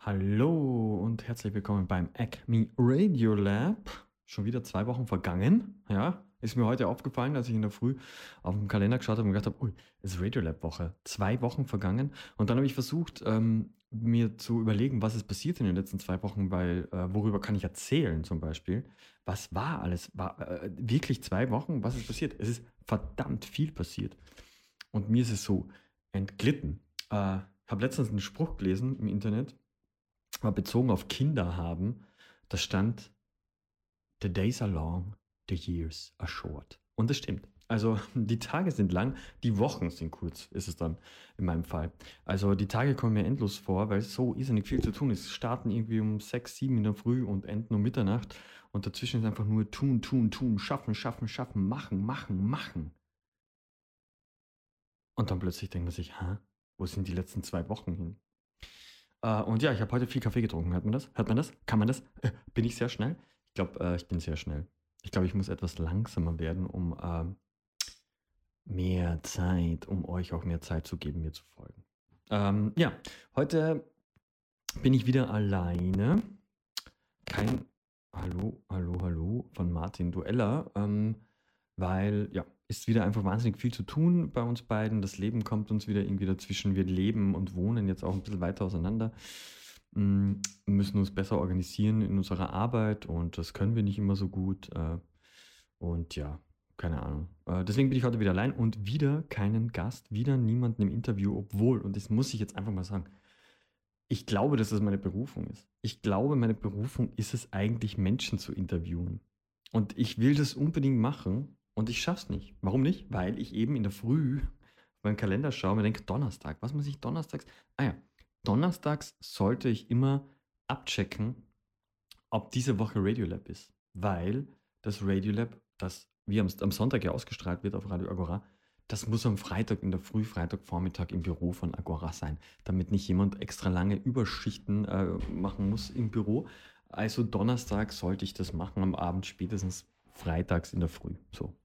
Hallo und herzlich willkommen beim Acme Radio Lab. Schon wieder 2 Wochen vergangen. Ja, ist mir heute aufgefallen, als ich in der Früh auf den Kalender geschaut habe und gedacht habe, ui, es ist Radio Lab Woche. 2 Wochen vergangen. Und dann habe ich versucht, mir zu überlegen, was ist passiert in den letzten 2 Wochen, weil worüber kann ich erzählen zum Beispiel? Was war alles? War wirklich 2 Wochen? Was ist passiert? Es ist verdammt viel passiert. Und mir ist es so entglitten. Ich habe letztens einen Spruch gelesen im Internet, war bezogen auf Kinder haben. Da stand, the days are long, the years are short. Und das stimmt. Also die Tage sind lang, die Wochen sind kurz, ist es dann in meinem Fall. Also die Tage kommen mir endlos vor, weil so irrsinnig viel zu tun ist. Starten irgendwie um 6, 7 in der Früh und enden um Mitternacht. Und dazwischen ist einfach nur tun, tun, tun, schaffen, schaffen, schaffen, machen, machen, machen. Und dann plötzlich denkt man sich, hä, wo sind die letzten 2 Wochen hin? Und ja, ich habe heute viel Kaffee getrunken. Hört man das? Hört man das? Kann man das? Bin ich sehr schnell? Ich glaube, ich bin sehr schnell. Ich glaube, ich muss etwas langsamer werden, um mehr Zeit, um euch auch mehr Zeit zu geben, mir zu folgen. Ja, heute bin ich wieder alleine. Kein Hallo, Hallo, Hallo von Martin Dueller, weil ja, ist wieder einfach wahnsinnig viel zu tun bei uns beiden. Das Leben kommt uns wieder irgendwie dazwischen. Wir leben und wohnen jetzt auch ein bisschen weiter auseinander. Müssen uns besser organisieren in unserer Arbeit und das können wir nicht immer so gut. Und ja, keine Ahnung. Deswegen bin ich heute wieder allein und wieder keinen Gast, wieder niemanden im Interview, obwohl, und das muss ich jetzt einfach mal sagen, ich glaube, dass das meine Berufung ist. Ich glaube, meine Berufung ist es eigentlich, Menschen zu interviewen. Und ich will das unbedingt machen und ich schaff's nicht. Warum nicht? Weil ich eben in der Früh auf meinen Kalender schaue und mir denke, Donnerstag, was muss ich donnerstags? Ah ja, donnerstags sollte ich immer abchecken, ob diese Woche Radiolab ist. Weil das Radiolab, das wie am Sonntag ja ausgestrahlt wird auf Radio Agora, das muss am Freitag in der Früh, Freitagvormittag im Büro von Agora sein, damit nicht jemand extra lange Überschichten machen muss im Büro. Also Donnerstag sollte ich das machen, am Abend spätestens freitags in der Früh. So.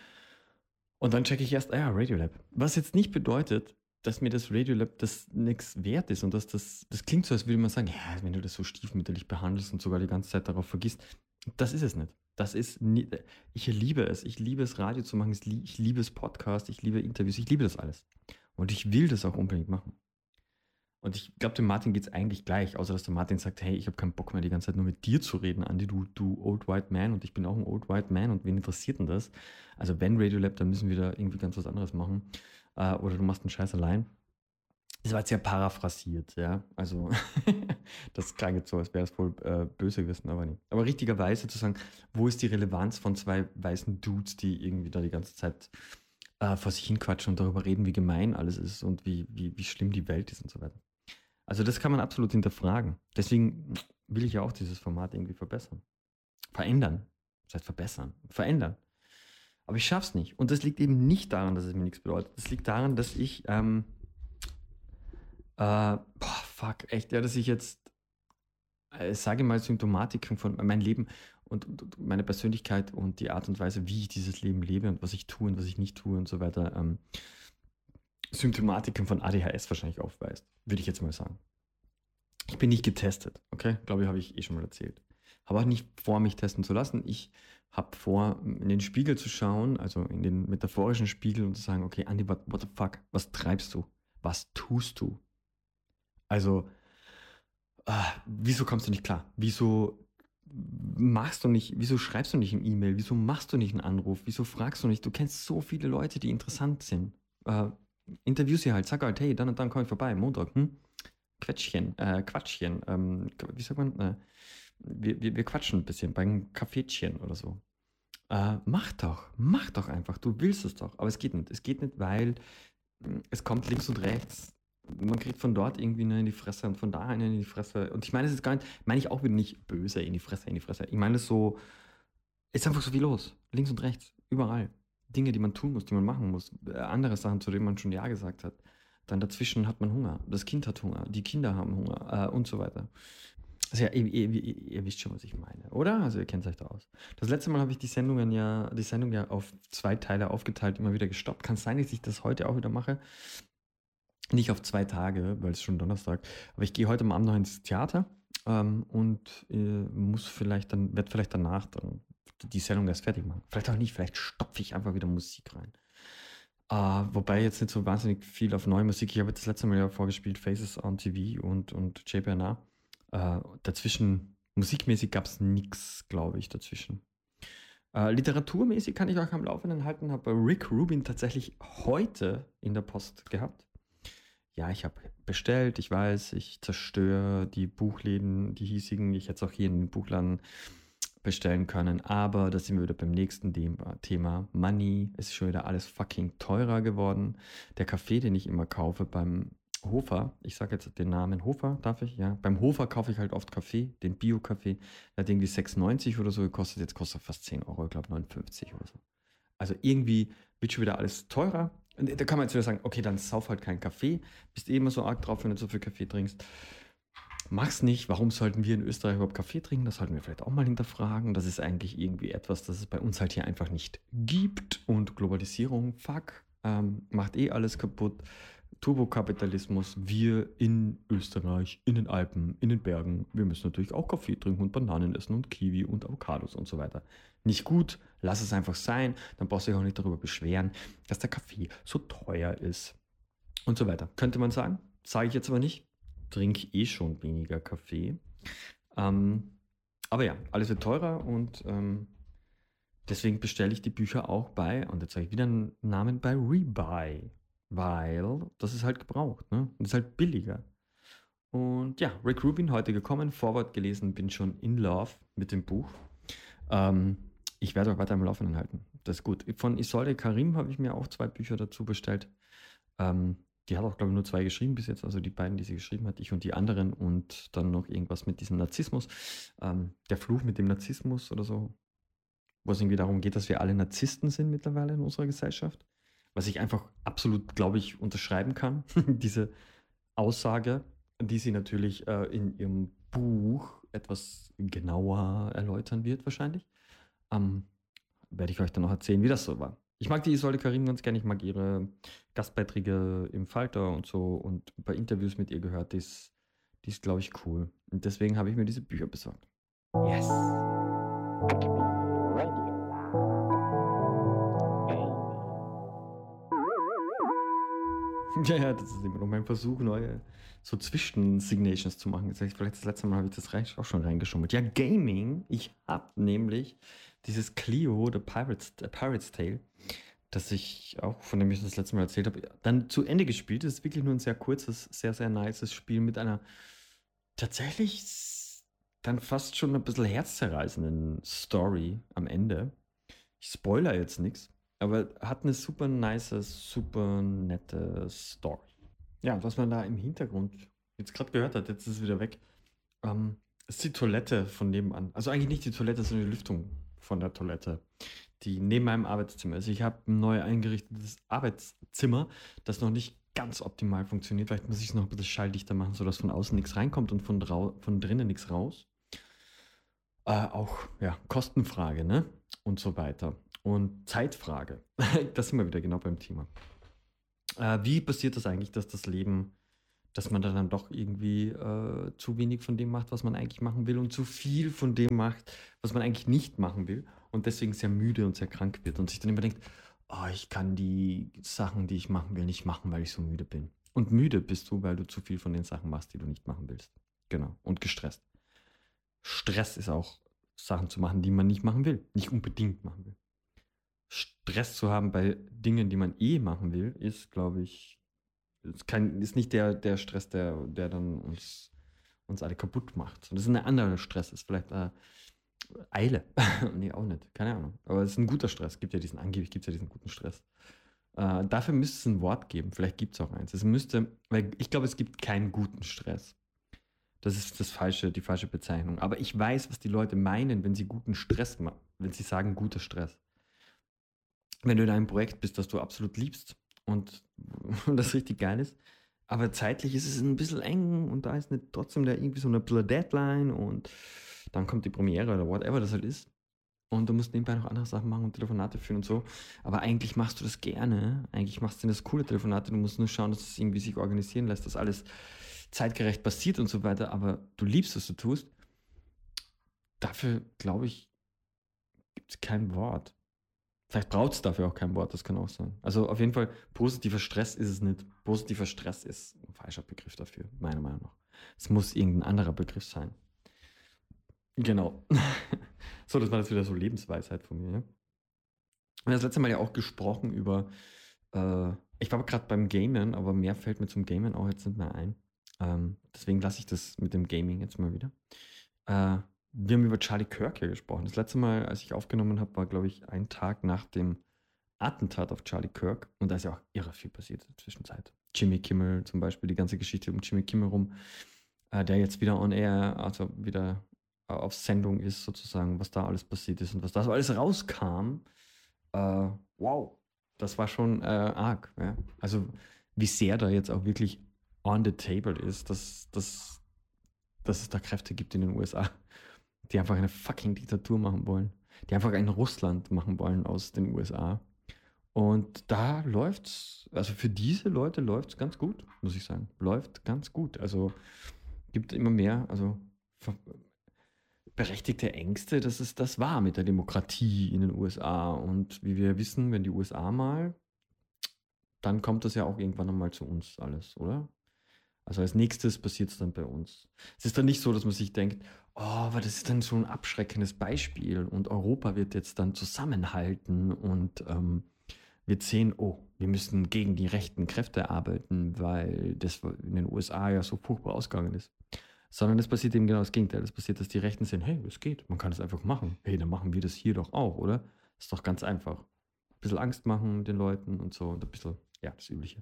Und dann checke ich erst, ah ja, Radiolab. Was jetzt nicht bedeutet, dass mir das Radiolab das nichts wert ist und dass das klingt so, als würde man sagen, ja, wenn du das so stiefmütterlich behandelst und sogar die ganze Zeit darauf vergisst, das ist es nicht. Das ist nie, ich liebe es. Ich liebe es, Radio zu machen. Ich liebe es, Podcast. Ich liebe Interviews. Ich liebe das alles. Und ich will das auch unbedingt machen. Und ich glaube, dem Martin geht es eigentlich gleich, außer dass der Martin sagt, hey, ich habe keinen Bock mehr, die ganze Zeit nur mit dir zu reden, Andi, du Old White Man und ich bin auch ein Old White Man und wen interessiert denn das? Also wenn Radiolab, dann müssen wir da irgendwie ganz was anderes machen. Oder du machst einen Scheiß allein. Das war jetzt ja paraphrasiert, ja. Also, das klang jetzt so, als wäre es wohl böse gewesen, aber nicht. Aber richtigerweise zu sagen, wo ist die Relevanz von 2 weißen Dudes, die irgendwie da die ganze Zeit vor sich hinquatschen und darüber reden, wie gemein alles ist und wie schlimm die Welt ist und so weiter. Also, das kann man absolut hinterfragen. Deswegen will ich ja auch dieses Format irgendwie verbessern. Verändern. Das heißt verbessern. Verändern. Aber ich schaff's nicht. Und das liegt eben nicht daran, dass es mir nichts bedeutet. Das liegt daran, dass ich fuck, echt, ja, dass ich jetzt, sage mal, Symptomatiken von meinem Leben und meine Persönlichkeit und die Art und Weise, wie ich dieses Leben lebe und was ich tue und was ich nicht tue und so weiter, Symptomatiken von ADHS wahrscheinlich aufweist, würde ich jetzt mal sagen. Ich bin nicht getestet, okay? Glaube ich, habe ich eh schon mal erzählt. Habe auch nicht vor, mich testen zu lassen. Ich habe vor, in den Spiegel zu schauen, also in den metaphorischen Spiegel und zu sagen, okay, Andi, what the fuck, was treibst du? Was tust du? Also, wieso kommst du nicht klar? Wieso schreibst du nicht ein E-Mail? Wieso machst du nicht einen Anruf? Wieso fragst du nicht? Du kennst so viele Leute, die interessant sind. Äh, Interview sie halt, sag halt, hey, dann und dann komme ich vorbei, Montag, Quatschchen, wie sagt man? Wir quatschen ein bisschen beim Kaffeetchen oder so. Mach doch einfach, du willst es doch. Aber es geht nicht. Es geht nicht, weil es kommt links und rechts. Man kriegt von dort irgendwie eine in die Fresse und von da eine in die Fresse. Und ich meine, es ist gar nicht, meine ich auch wieder nicht böse in die Fresse, in die Fresse. Ich meine es so, es ist einfach so viel los. Links und rechts, überall. Dinge, die man tun muss, die man machen muss. Andere Sachen, zu denen man schon Ja gesagt hat. Dann dazwischen hat man Hunger. Das Kind hat Hunger. Die Kinder haben Hunger und so weiter. Also ja, ihr wisst schon, was ich meine, oder? Also ihr kennt euch da aus. Das letzte Mal habe ich die Sendung ja auf 2 Teile aufgeteilt, immer wieder gestoppt. Kann es sein, dass ich das heute auch wieder mache? Nicht auf 2 Tage, weil es schon Donnerstag. Aber ich gehe heute Abend noch ins Theater und werde vielleicht danach dann die Sendung erst fertig machen. Vielleicht auch nicht, vielleicht stopfe ich einfach wieder Musik rein. Wobei jetzt nicht so wahnsinnig viel auf neue Musik. Ich habe jetzt das letzte Mal ja vorgespielt, Faces on TV und JBNA. Dazwischen, musikmäßig gab es nichts, glaube ich, dazwischen. Literaturmäßig kann ich euch am Laufenden halten, habe Rick Rubin tatsächlich heute in der Post gehabt. Ja, ich habe bestellt, ich weiß, ich zerstöre die Buchläden, die hiesigen. Ich hätte es auch hier in den Buchladen bestellen können, aber da sind wir wieder beim nächsten Thema. Money, es ist schon wieder alles fucking teurer geworden. Der Kaffee, den ich immer kaufe beim Hofer, ich sage jetzt den Namen Hofer, darf ich? Ja, beim Hofer kaufe ich halt oft Kaffee, den Bio-Kaffee. Der hat irgendwie 6,90 oder so gekostet, jetzt kostet er fast 10 Euro, ich glaube 59 oder so. Also irgendwie wird schon wieder alles teurer. Und da kann man jetzt wieder sagen, okay, dann sauf halt keinen Kaffee, bist eh immer so arg drauf, wenn du so viel Kaffee trinkst. Mach's nicht. Warum sollten wir in Österreich überhaupt Kaffee trinken? Das sollten wir vielleicht auch mal hinterfragen. Das ist eigentlich irgendwie etwas, das es bei uns halt hier einfach nicht gibt. Und Globalisierung, fuck, macht eh alles kaputt. Turbokapitalismus, wir in Österreich, in den Alpen, in den Bergen, wir müssen natürlich auch Kaffee trinken und Bananen essen und Kiwi und Avocados und so weiter. Nicht gut, lass es einfach sein. Dann brauchst du dich auch nicht darüber beschweren, dass der Kaffee so teuer ist und so weiter. Könnte man sagen, sage ich jetzt aber nicht. Trinke eh schon weniger Kaffee. Ähm, aber ja, alles wird teurer und deswegen bestelle ich die Bücher auch und jetzt sage ich wieder einen Namen, bei Rebuy, weil das ist halt gebraucht, ne? Und ist halt billiger. Und ja, Rick Rubin heute gekommen, Vorwort gelesen, bin schon in love mit dem Buch. Ähm, Ich werde auch weiter am Laufenden halten. Das ist gut. Von Isolde Karim habe ich mir auch 2 Bücher dazu bestellt. Die hat auch, glaube ich, nur 2 geschrieben bis jetzt, also die beiden, die sie geschrieben hat, ich und die anderen und dann noch irgendwas mit diesem Narzissmus. Der Fluch mit dem Narzissmus oder so, wo es irgendwie darum geht, dass wir alle Narzissten sind mittlerweile in unserer Gesellschaft. Was ich einfach absolut, glaube ich, unterschreiben kann, diese Aussage, die sie natürlich in ihrem Buch etwas genauer erläutern wird, wahrscheinlich. Ähm, Werde ich euch dann noch erzählen, wie das so war. Ich mag die Isolde Karim ganz gerne, ich mag ihre Gastbeiträge im Falter und so und ein paar Interviews mit ihr gehört, die ist glaube ich, cool. Und deswegen habe ich mir diese Bücher besorgt. Yes. Acme Radio. Ja, das ist immer noch mein Versuch, neue so Zwischensignations zu machen. Vielleicht das letzte Mal habe ich das auch schon reingeschummelt. Ja, Gaming. Ich habe nämlich dieses Clio, The Pirate's Tale, das ich auch, von dem ich das letzte Mal erzählt habe, dann zu Ende gespielt. Das ist wirklich nur ein sehr kurzes, sehr, sehr nices Spiel mit einer tatsächlich dann fast schon ein bisschen herzzerreißenden Story am Ende. Ich spoiler jetzt nichts, aber hat eine super nice, super nette Story. Ja, was man da im Hintergrund jetzt gerade gehört hat, jetzt ist es wieder weg, ist die Toilette von nebenan. Also eigentlich nicht die Toilette, sondern die Lüftung von der Toilette, die neben meinem Arbeitszimmer ist. Ich habe ein neu eingerichtetes Arbeitszimmer, das noch nicht ganz optimal funktioniert. Vielleicht muss ich es noch ein bisschen schalldichter machen, sodass von außen nichts reinkommt und von drinnen nichts raus. Auch, ja, Kostenfrage, ne? Und so weiter. Und Zeitfrage. Das sind wir wieder genau beim Thema. Wie passiert das eigentlich, dass das Leben, dass man dann doch irgendwie zu wenig von dem macht, was man eigentlich machen will und zu viel von dem macht, was man eigentlich nicht machen will und deswegen sehr müde und sehr krank wird und sich dann immer denkt, oh, ich kann die Sachen, die ich machen will, nicht machen, weil ich so müde bin. Und müde bist du, weil du zu viel von den Sachen machst, die du nicht machen willst. Genau. Und gestresst. Stress ist auch Sachen zu machen, die man nicht machen will, nicht unbedingt machen will. Stress zu haben bei Dingen, die man eh machen will, ist, glaube ich, ist nicht der Stress, der dann uns alle kaputt macht. Das ist ein anderer Stress, ist vielleicht Eile. Nee, auch nicht. Keine Ahnung. Aber es ist ein guter Stress. Angeblich gibt es ja diesen guten Stress. Dafür müsste es ein Wort geben. Vielleicht gibt es auch eins. Weil ich glaube, es gibt keinen guten Stress. Das ist die falsche Bezeichnung. Aber ich weiß, was die Leute meinen, wenn sie guten Stress machen, wenn sie sagen guter Stress. Wenn du in einem Projekt bist, das du absolut liebst und das richtig geil ist, aber zeitlich ist es ein bisschen eng und da ist trotzdem da irgendwie so eine Deadline und dann kommt die Premiere oder whatever das halt ist. und du musst nebenbei noch andere Sachen machen und Telefonate führen und so. Aber eigentlich machst du das gerne. Eigentlich machst du das coole Telefonate. Du musst nur schauen, dass es irgendwie sich organisieren lässt, dass alles zeitgerecht passiert und so weiter. Aber du liebst, was du tust. Dafür, glaube ich, gibt es kein Wort. Vielleicht braucht es dafür auch kein Wort, das kann auch sein. Also auf jeden Fall, positiver Stress ist es nicht. Positiver Stress ist ein falscher Begriff dafür, meiner Meinung nach. Es muss irgendein anderer Begriff sein. Genau. So, das war jetzt wieder so Lebensweisheit von mir. Ja? Wir haben das letzte Mal ja auch gesprochen über, ich war gerade beim Gamen, aber mehr fällt mir zum Gamen auch jetzt nicht mehr ein. Deswegen lasse ich das mit dem Gaming jetzt mal wieder. Wir haben über Charlie Kirk hier gesprochen. Das letzte Mal, als ich aufgenommen habe, war, glaube ich, ein Tag nach dem Attentat auf Charlie Kirk. Und da ist ja auch irre viel passiert in der Zwischenzeit. Jimmy Kimmel zum Beispiel, die ganze Geschichte um Jimmy Kimmel rum, der jetzt wieder on air, also wieder auf Sendung ist sozusagen, was da alles passiert ist und was da so alles rauskam. Wow, das war schon arg. Ja? Also wie sehr da jetzt auch wirklich on the table ist, dass es da Kräfte gibt in den USA, die einfach eine fucking Diktatur machen wollen, die einfach ein Russland machen wollen aus den USA. Und da läuft's, also für diese Leute läuft's ganz gut, muss ich sagen. Läuft ganz gut. Also gibt immer mehr, also berechtigte Ängste, dass es das war mit der Demokratie in den USA. Und wie wir wissen, wenn die USA mal, dann kommt das ja auch irgendwann einmal zu uns alles, oder? Also als nächstes passiert es dann bei uns. Es ist dann nicht so, dass man sich denkt, oh, aber das ist dann so ein abschreckendes Beispiel und Europa wird jetzt dann zusammenhalten und wird sehen, oh, wir müssen gegen die rechten Kräfte arbeiten, weil das in den USA ja so furchtbar ausgegangen ist. Sondern es passiert eben genau das Gegenteil. Es passiert, dass die Rechten sehen, hey, es geht, man kann es einfach machen. Hey, dann machen wir das hier doch auch, oder? Ist doch ganz einfach. Ein bisschen Angst machen den Leuten und so und ein bisschen, ja, das Übliche.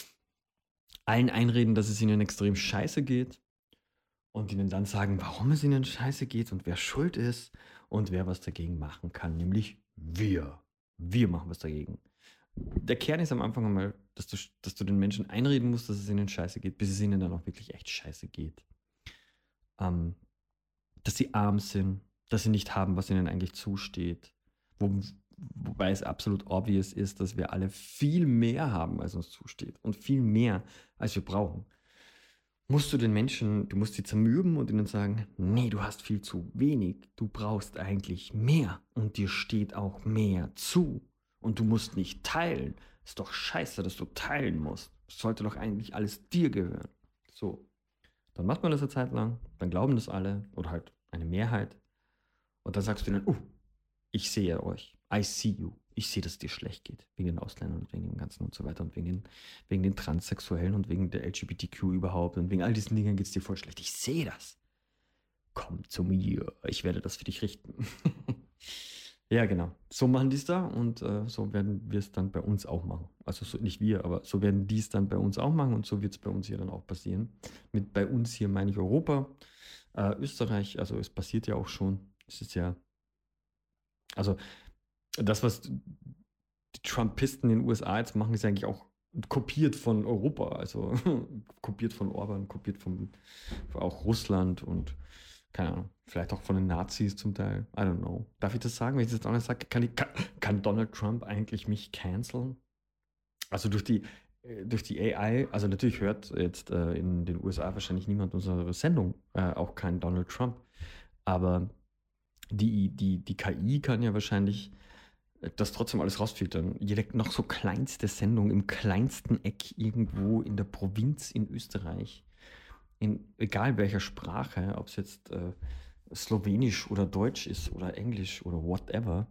Allen einreden, dass es ihnen extrem scheiße geht und ihnen dann sagen, warum es ihnen scheiße geht und wer schuld ist und wer was dagegen machen kann, nämlich wir. Wir machen was dagegen. Der Kern ist am Anfang einmal, dass du den Menschen einreden musst, dass es ihnen scheiße geht, bis es ihnen dann auch wirklich echt scheiße geht. Dass sie arm sind, dass sie nicht haben, was ihnen eigentlich zusteht. Wobei es absolut obvious ist, dass wir alle viel mehr haben, als uns zusteht und viel mehr, als wir brauchen. Musst du den Menschen, du musst sie zermürben und ihnen sagen, nee, du hast viel zu wenig, du brauchst eigentlich mehr und dir steht auch mehr zu und du musst nicht teilen. Ist doch scheiße, dass du teilen musst. Das sollte doch eigentlich alles dir gehören. So, dann macht man das eine Zeit lang, dann glauben das alle oder halt eine Mehrheit und dann sagst du ihnen, ich sehe euch, I see you. Ich sehe, dass es dir schlecht geht, wegen den Ausländern und wegen dem Ganzen und so weiter und wegen den Transsexuellen und wegen der LGBTQ überhaupt und wegen all diesen Dingen geht es dir voll schlecht. Ich sehe das. Komm zu mir, ich werde das für dich richten. Ja, genau. So machen die es da und so werden wir es dann bei uns auch machen. Also so, nicht wir, aber so werden die es dann bei uns auch machen und so wird es bei uns hier dann auch passieren. Mit bei uns hier meine ich Europa, Österreich, also es passiert ja auch schon. Es ist ja, also das, was die Trumpisten in den USA jetzt machen, ist eigentlich auch kopiert von Europa, also kopiert von Orban, kopiert von auch Russland und keine Ahnung, vielleicht auch von den Nazis zum Teil. I don't know. Darf ich das sagen? Wenn ich das jetzt auch nicht sage, kann Donald Trump eigentlich mich canceln? Also durch die AI, also natürlich hört jetzt in den USA wahrscheinlich niemand unsere Sendung, auch kein Donald Trump, aber die KI kann ja wahrscheinlich das trotzdem alles rausfiltern. Jede noch so kleinste Sendung im kleinsten Eck irgendwo in der Provinz in Österreich, in egal welcher Sprache, ob es jetzt Slowenisch oder Deutsch ist oder Englisch oder whatever,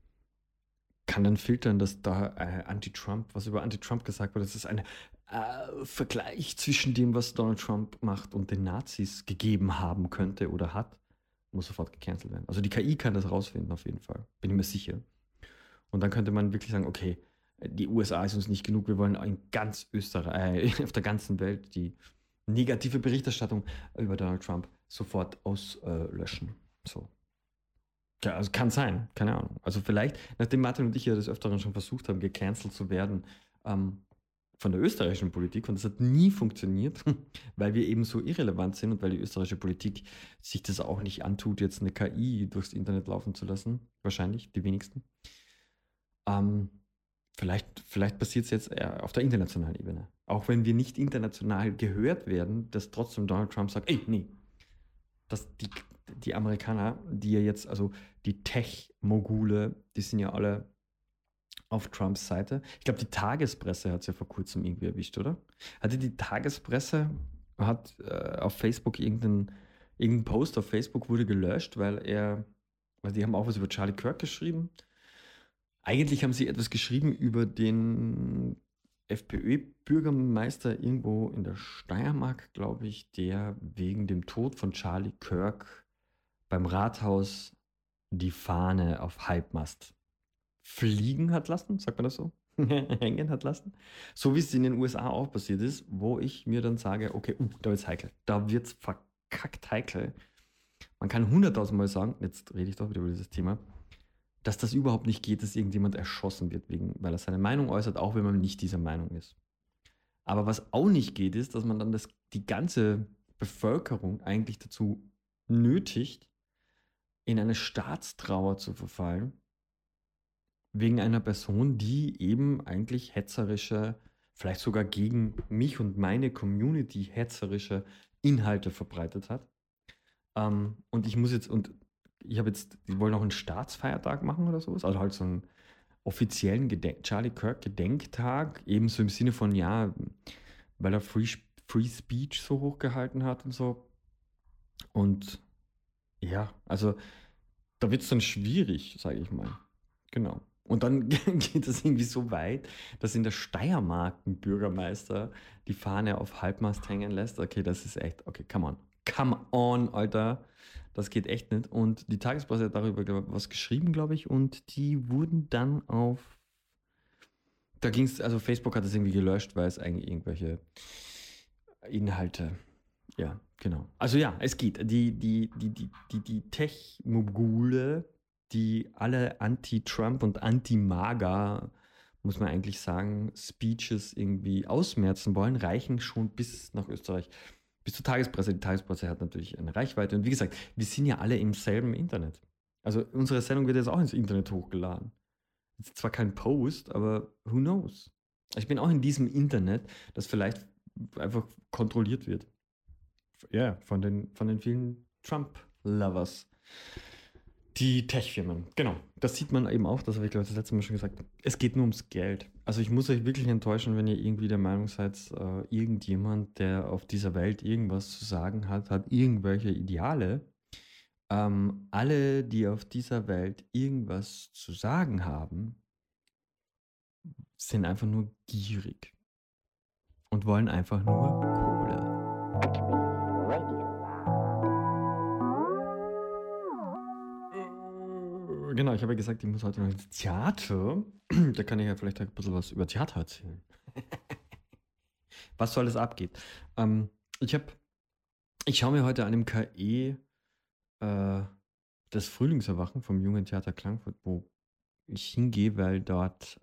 kann dann filtern, dass da Anti-Trump, was über Anti-Trump gesagt wird, dass es einen Vergleich zwischen dem, was Donald Trump macht und den Nazis gegeben haben könnte oder hat, muss sofort gecancelt werden. Also die KI kann das rausfinden auf jeden Fall, bin ich mir sicher. Und dann könnte man wirklich sagen, okay, die USA ist uns nicht genug, wir wollen in ganz Österreich, auf der ganzen Welt die negative Berichterstattung über Donald Trump sofort auslöschen. So. Ja, also kann sein, keine Ahnung. Also vielleicht, nachdem Martin und ich ja des Öfteren schon versucht haben, gecancelt zu werden, von der österreichischen Politik und das hat nie funktioniert, weil wir eben so irrelevant sind und weil die österreichische Politik sich das auch nicht antut, jetzt eine KI durchs Internet laufen zu lassen. Wahrscheinlich, die wenigsten. Ähm, vielleicht passiert es jetzt eher auf der internationalen Ebene. Auch wenn wir nicht international gehört werden, dass trotzdem Donald Trump sagt, ey, nee, dass die Amerikaner, die ja jetzt, also die Tech-Mogule, die sind ja alle auf Trumps Seite. Ich glaube, die Tagespresse hat es ja vor kurzem irgendwie erwischt, oder? Hatte die Tagespresse, hat auf Facebook irgendein Post auf Facebook wurde gelöscht, weil die haben auch was über Charlie Kirk geschrieben. Eigentlich haben sie etwas geschrieben über den FPÖ-Bürgermeister irgendwo in der Steiermark, glaube ich, der wegen dem Tod von Charlie Kirk beim Rathaus die Fahne auf Halbmast fliegen hat lassen, sagt man das so? Hängen hat lassen. So wie es in den USA auch passiert ist, wo ich mir dann sage, okay, da wird's heikel. Da wird's verkackt heikel. Man kann 100.000 Mal sagen, jetzt rede ich doch wieder über dieses Thema, dass das überhaupt nicht geht, dass irgendjemand erschossen wird, weil er seine Meinung äußert, auch wenn man nicht dieser Meinung ist. Aber was auch nicht geht, ist, dass man dann die ganze Bevölkerung eigentlich dazu nötigt, in eine Staatstrauer zu verfallen, wegen einer Person, die eben eigentlich hetzerische, vielleicht sogar gegen mich und meine Community hetzerische Inhalte verbreitet hat. Und ich habe jetzt, die wollen auch einen Staatsfeiertag machen oder sowas, also halt so einen offiziellen Charlie Kirk Gedenktag, ebenso im Sinne von, ja, weil er Free Speech so hochgehalten hat und so. Und ja, also da wird es dann schwierig, sage ich mal. Genau. Und dann geht es irgendwie so weit, dass in der Steiermark ein Bürgermeister die Fahne auf Halbmast hängen lässt. Okay, das ist echt, okay, come on. Come on, Alter. Das geht echt nicht. Und die Tagespresse hat darüber was geschrieben, glaube ich. Und die wurden dann da ging es, also Facebook hat es irgendwie gelöscht, weil es eigentlich irgendwelche Inhalte, ja, genau. Also ja, es geht. Die Tech-Mogule, die alle Anti-Trump und Anti-MAGA, muss man eigentlich sagen, Speeches irgendwie ausmerzen wollen, reichen schon bis nach Österreich, bis zur Tagespresse. Die Tagespresse hat natürlich eine Reichweite. Und wie gesagt, wir sind ja alle im selben Internet. Also unsere Sendung wird jetzt auch ins Internet hochgeladen. Ist zwar kein Post, aber who knows? Ich bin auch in diesem Internet, das vielleicht einfach kontrolliert wird. Ja, von den vielen Trump-Lovers. Die Tech-Firmen, genau. Das sieht man eben auch, das habe ich glaube ich das letzte Mal schon gesagt. Es geht nur ums Geld. Also ich muss euch wirklich enttäuschen, wenn ihr irgendwie der Meinung seid, irgendjemand, der auf dieser Welt irgendwas zu sagen hat, hat irgendwelche Ideale. Alle, die auf dieser Welt irgendwas zu sagen haben, sind einfach nur gierig und wollen einfach nur Kohle. Genau, ich habe ja gesagt, ich muss heute noch ins Theater. Da kann ich ja vielleicht ein bisschen was über Theater erzählen. Was so alles abgeht. Ich schaue mir heute an dem KE das Frühlingserwachen vom Jungen Theater Klagenfurt, wo ich hingehe, weil dort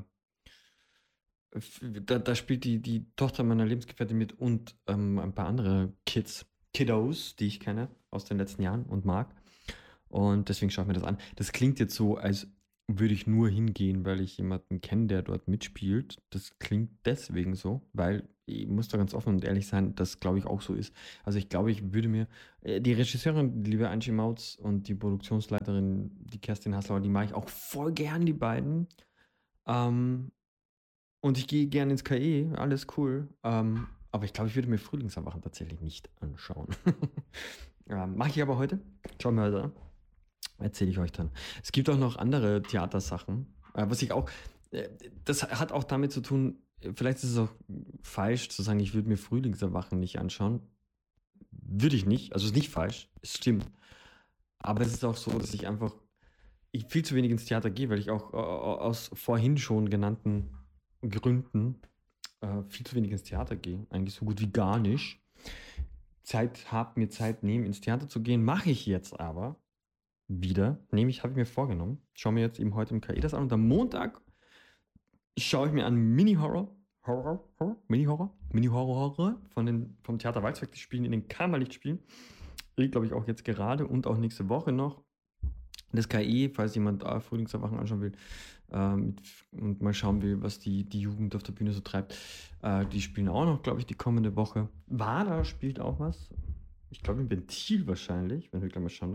da spielt die Tochter meiner Lebensgefährtin mit und ein paar andere Kiddos, die ich kenne aus den letzten Jahren und mag. Und deswegen schaue ich mir das an. Das klingt jetzt so, als würde ich nur hingehen, weil ich jemanden kenne, der dort mitspielt. Das klingt deswegen so, weil ich muss da ganz offen und ehrlich sein, das glaube ich auch so ist. Also ich glaube, ich würde mir, die Regisseurin, die liebe Angie Mautz und die Produktionsleiterin, die Kerstin Haslauer, die mag ich auch voll gern, die beiden. Und ich gehe gern ins KE, alles cool. Aber ich glaube, ich würde mir Frühlingserwachen tatsächlich nicht anschauen. Mache ich aber heute. Schauen wir heute an. Erzähle ich euch dann. Es gibt auch noch andere Theatersachen, was ich auch, das hat auch damit zu tun, vielleicht ist es auch falsch zu sagen, ich würde mir Frühlingserwachen nicht anschauen. Würde ich nicht, also ist nicht falsch, es stimmt. Aber es ist auch so, dass ich viel zu wenig ins Theater gehe, weil ich auch aus vorhin schon genannten Gründen viel zu wenig ins Theater gehe. Eigentlich so gut wie gar nicht. Mir Zeit nehmen, ins Theater zu gehen, mache ich jetzt aber wieder. Habe ich mir vorgenommen. Schaue mir jetzt eben heute im KI das an und am Montag schaue ich mir an Mini-Horror, Mini-Horror vom Theater Walzwerk, die spielen in den Kammerlichtspielen. Glaube ich auch jetzt gerade und auch nächste Woche noch. Das KI, falls jemand Frühlingserwachen anschauen will und mal schauen will, was die Jugend auf der Bühne so treibt. Die spielen auch noch, glaube ich, die kommende Woche. WADA spielt auch was. Ich glaube im Ventil wahrscheinlich, wenn wir gleich mal schauen.